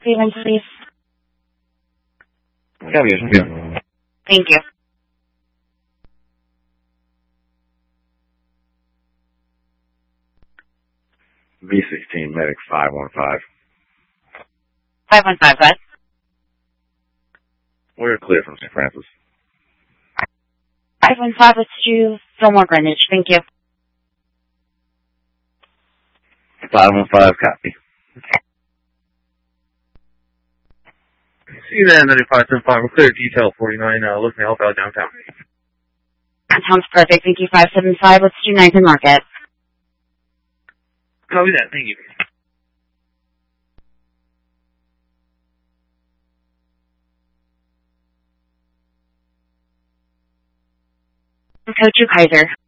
Cleveland, please? Yeah. Thank you. V16 Medic 515. 515, what? We're clear from St. Francis. 515, let's do Fillmore Greenwich. Thank you. 515, copy. CNN 9575, we're clear detail 49, looking to help out downtown. That sounds perfect. Thank you, 575. Let's do 9th and Market. Copy that, thank you. Code 2 Kaiser.